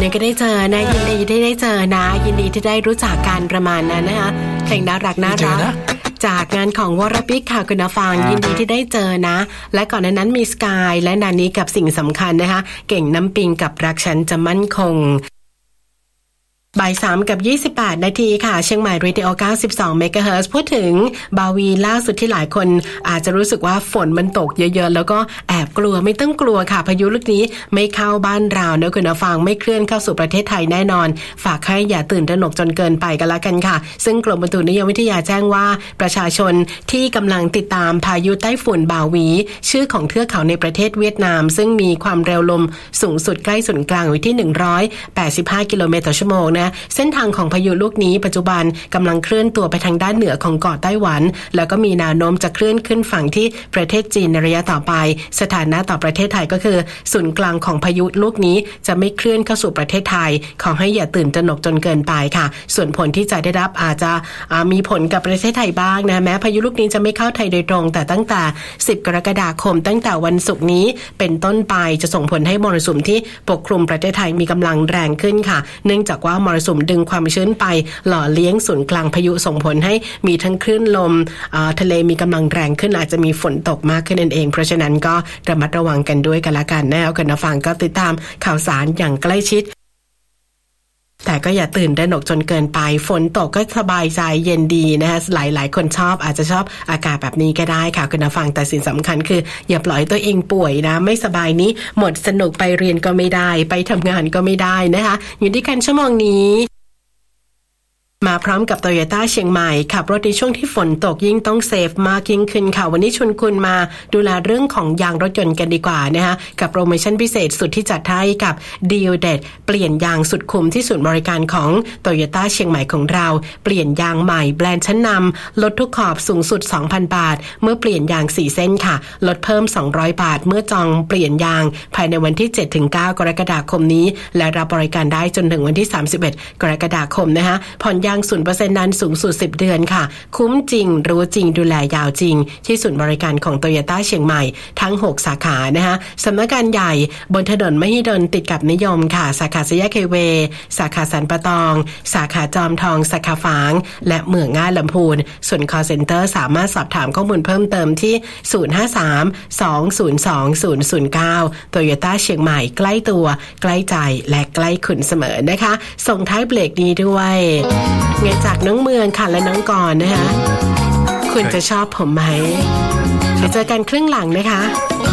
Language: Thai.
เนี่ยก็ได้เจอนะยินดีที่ได้เจอนะยินดีที่ได้รู้จักกันประมาณนั้นนะคะเพลงน่ารักจากงานของวรปิกค่ะคุณฟังยินดีที่ได้เจอนะและก่อนหน้านั้นมีสกายและนานี้กับสิ่งสำคัญนะคะเก่งน้ำปิงกับรักฉันจะมั่นคงบ่าย3:28 นาทีค่ะเชียงใหม่เรดิโอ92 เมกะเฮิรตซ์พูดถึงบาวีล่าสุดที่หลายคนอาจจะรู้สึกว่าฝนมันตกเยอะๆแล้วก็แอบกลัวไม่ต้องกลัวค่ะพายุลูกนี้ไม่เข้าบ้านเรานะคุณผู้ฟังไม่เคลื่อนเข้าสู่ประเทศไทยแน่นอนฝากให้อย่าตื่นตระหนกจนเกินไปกันละกันค่ะซึ่งกรมอุตุนิยมวิทยาแจ้งว่าประชาชนที่กำลังติดตามพายุไต้ฝุ่นบาวีชื่อของเทือกเขาในประเทศเวียดนามซึ่งมีความเร็วลมสูงสุดใกล้ศูนย์กลางอยู่ที่185 กิโลเมตรต่อชั่วโมงเส้นทางของพายุลูกนี้ปัจจุบันกำลังเคลื่อนตัวไปทางด้านเหนือของเกาะไต้หวันแล้วก็มีแนวโน้มจะเคลื่อนขึ้นฝั่งที่ประเทศจีนในระยะต่อไปสถานะต่อประเทศไทยก็คือศูนย์กลางของพายุลูกนี้จะไม่เคลื่อนเข้าสู่ประเทศไทยขอให้อย่าตื่นตระหนกจนเกินไปค่ะส่วนผลที่จะได้รับอาจจะมีผลกับประเทศไทยบ้างนะแม้พายุลูกนี้จะไม่เข้าไทยโดยตรงแต่ตั้งแต่10 กรกฎาคมตั้งแต่วันศุกร์นี้เป็นต้นไปจะส่งผลให้มรสุมที่ปกคลุมประเทศไทยมีกำลังแรงขึ้นค่ะเนื่องจากว่ามรสุมดึงความชื้นไปหล่อเลี้ยงศูนย์กลางพายุส่งผลให้มีทั้งคลื่นลมทะเลมีกำลังแรงขึ้นอาจจะมีฝนตกมากขึ้นนั่นเองเพราะฉะนั้นก็ระมัดระวังกันด้วยกันละกันนะคุณผู้ฟังก็ติดตามข่าวสารอย่างใกล้ชิดแต่ก็อย่าตื่นตระหนกจนเกินไปฝนตกก็สบายใจเย็นดีนะคะหลายคนชอบอาจจะชอบอากาศแบบนี้ก็ได้ค่ะคุณผู้ฟังแต่สิ่งสำคัญคืออย่าปล่อยตัวเองป่วยนะไม่สบายนี้หมดสนุกไปเรียนก็ไม่ได้ไปทำงานก็ไม่ได้นะคะอยู่ด้วยกันชั่วโมงนี้มาพร้อมกับ Toyota เชียงใหม่ขับรถในช่วงที่ฝนตกยิ่งต้องเซฟมากยิ่งขึ้นค่ะวันนี้ชวนคุณมาดูแลเรื่องของยางรถยนต์กันดีกว่านะคะกับโปรโมชั่นพิเศษสุดที่จัดให้กับดีลเด็ดเปลี่ยนยางสุดคุ้มที่ศูนย์บริการของ Toyota เชียงใหม่ของเราเปลี่ยนยางใหม่แบรนด์ชั้นนำลดทุกขอบสูงสุด 2,000 บาทเมื่อเปลี่ยนยาง4เส้นค่ะลดเพิ่ม200บาทเมื่อจองเปลี่ยนยางภายในวันที่ 7-9 กรกฎาคมนี้และรับบริการได้จนถึงวันที่31 กรกฎาคมนะคะผ่อนยาง0% นั้นสูงสุด10 เดือนค่ะคุ้มจริงรู้จริงดูแลยาวจริงที่ศูนย์บริการของ Toyota เชียงใหม่ทั้ง6สาขานะคะสำนักงานใหญ่บนถนนมหิดลติดกับนิยมค่ะสาขาสี่แยกเฮเวย์สาขาสันปะตองสาขาจอมทองสาขาฝางและเมืองง่าลำพูนส่วน call center สามารถสอบถามข้อมูลเพิ่มเติมที่053-202-009 Toyota เชียงใหม่ใกล้ตัวใกล้ใจและใกล้คุณเสมอนะคะส่งท้ายเบรกนี้ด้วยไงจากน้องเมืองค่ะและน้องกรนะคะคุณจะชอบผมไหมเดี๋ยวเจอกันครึ่งหลังนะคะ